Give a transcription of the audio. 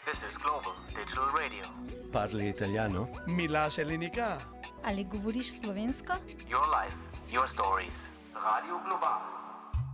This is Global Digital Radio. Parli italiano? Mila Selenika. Ali govoriš slovensko? Your life, your stories. Radio Global.